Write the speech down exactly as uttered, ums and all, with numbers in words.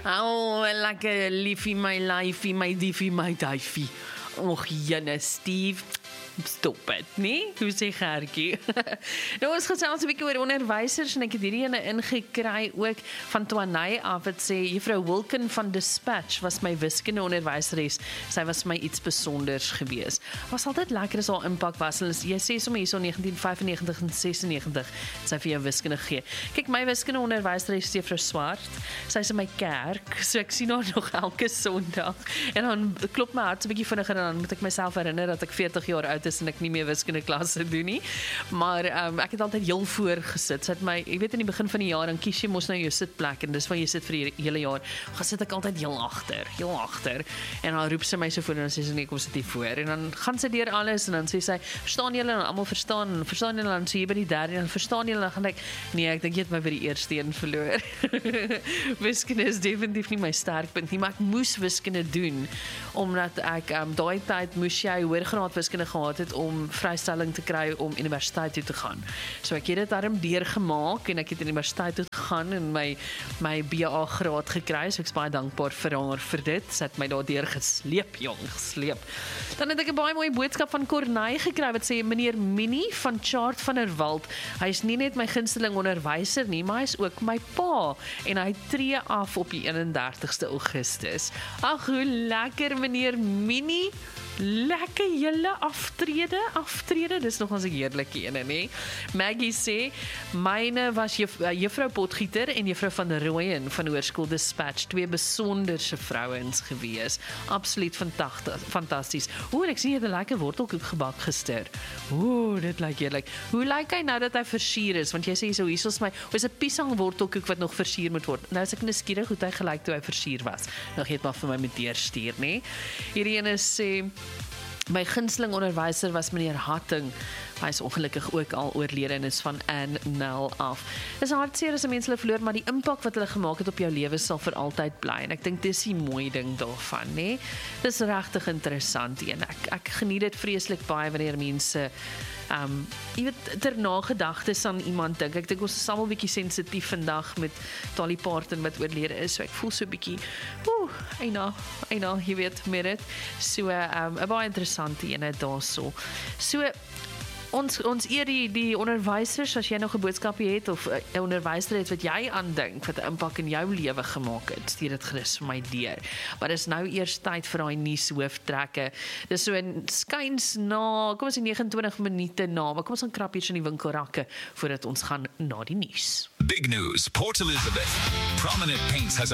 Oh, lekker liefie, my lyfie, my diefie, my duifie. Och, jene, Steve. Stop het, nee? Hoe sê Gertjie? Nou, ons gesels 'n bietjie oor onderwysers en ek het hierdie ene ingekry ook van Twanay af. Het sê, juffrou Wilken van Dispatch was my wiskunde onderwyseres. Sy was vir my iets besonders gewees. Was altyd lekker as haar impak was. Jy sê sommer hier so negentien vyf en negentig en ses en negentig, sy vir jou wiskunde gegee. Kyk, my wiskunde onderwyseres is juffrou Swart. Sy is in my kerk, so ek sien haar nog elke Sondag. En dan klop my hart so 'n bietjie vinniger en dan moet ek myself herinner dat ek veertig jaar oud is en ek nie meer wiskunde klasse doen nie. Maar um, ek het altyd heel voor gesit. Sy het my, ek weet in die begin van die jaar, dan kies jy mos nou jou sitplek en dis waar jy sit vir die hele jaar. Gaan sit ek altyd heel agter, heel agter. En dan roep sy my so voor en dan sê sy nee, kom sit hier voor. En dan gaan sy deur alles en dan sê sy, verstaan julle? En almal verstaan, verstaan julle? Dan sê jy by die derde en dan verstaan julle? Dan gaan ek, nee, ek dink jy het my by die eerste een verloor. Wiskunde is definitief nie my sterkpunt nie, maar ek moes wiskunde doen omdat ek um, daai tyd moes jy hoërgraad wiskunde gehad het om vrystelling te kry om universiteit toe te gaan. So ek het dit daarom deurgemaak en ek het universiteit toe gegaan en my my B A graad gekry. So ek is baie dankbaar vir haar vir dit. Sy het my daardeur gesleep, jong, gesleep. Dan het ek 'n baie mooi boodskap van Corneille gekry wat sê meneer Minnie van Chart van der Walt. Hy is nie net my gunsteling onderwyser nie, maar hy is ook my pa en hy tree af op die eenendertigste Augustus. Ag, hoe lekker meneer Minnie. Lekker julle aftrede, aftrede, dis nog ons 'n heerlike ene, nee. Maggie sê, myne was juf, juffrou Potgieter en juffrou van der Rooyen van Hoërskool Dispatch, twee besonderse vrouens gewees. Absoluut fantasties. Oeh, en ek sien jy het 'n lekker wortelkoek gebak gister. Oeh, dit lyk heerlik. Hoe lyk hy nou dat hy versier is? Want jy sê so, hier is my, is 'n piesang wortelkoek wat nog versier moet word. Nou is ek nuuskierig hoe hy gelyk toe hy versier was. Nou gee dit maar vir my met deurstuur, nee. Hierdie ene sê, my gunsteling onderwyser was meneer Hatting. Hy is ongelukkig ook al oorlede en is van Anne Nel af. Dis hartseer as 'n mens hulle verloor, maar die impak wat hulle gemaak het op jou lewe sal vir altyd bly. En ek dink dis die mooi ding daarvan, né? Dis regtig interessant en ek ek geniet dit vreeslik baie wanneer mense Um, jy weet, ter nagedagtes aan iemand dink. Ek dink ons is almal bietjie sensitief vandag met Dolly Parton wat oorlede is, so ek voel so bietjie, oeh, eina, eina, jy weet, met dit. So, um, 'n baie interessante ene daarso. So, Ons, ons eer die, die onderwysers, as jy nog 'n boodskapie het, of 'n onderwyser het wat jy aandink, wat 'n impak in jou lewe gemaak het, stuur dit gerus vir my deur. Maar dis nou eers tyd vir daai nuus hooftrekke. Dis so in skuins na, kom ons sê negenentwintig minute na, maar kom ons gaan krap hier in die winkelrakke, voordat ons gaan na die nuus. Big news, Port Elizabeth. Prominent Paints has a